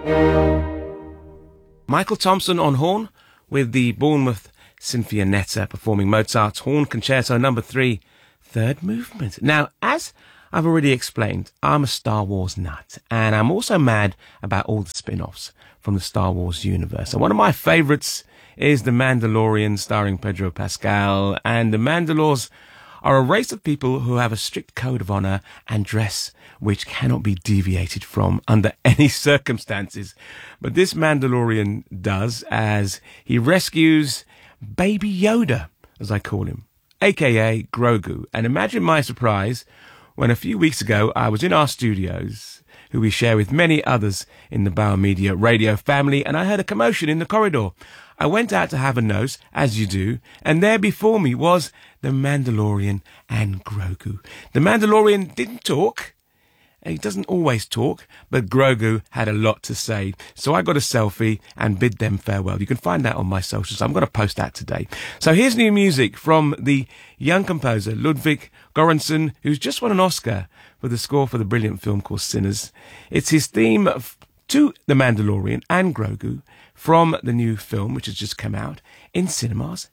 Michael Thompson on horn with the Bournemouth Sinfonietta performing Mozart's Horn Concerto No. 3, third movement. Now, as I've already explained, I'm a Star Wars nut, and I'm also mad about all the spin-offs from the Star Wars universe. And one of my favourites is The Mandalorian, starring Pedro Pascal, and the Mandalores are a race of people who have a strict code of honour and dress which cannot be deviated from under any circumstances. But this Mandalorian does, as he rescues Baby Yoda, as I call him, aka Grogu. And imagine my surprise when a few weeks ago I was in our studios, who we share with many others in the Bauer Media radio family, and I heard a commotion in the corridor. I went out to have a nose, as you do, and there before me was the Mandalorian and Grogu. The Mandalorian didn't talk. He doesn't always talk, but Grogu had a lot to say. So I got a selfie and bid them farewell. You can find that on my socials. I'm going to post that today. So here's new music from the young composer Ludwig Göransson, who's just won an Oscar for the score for the brilliant film called Sinners. It's his theme to The Mandalorian and Grogu from the new film, which has just come out in cinemas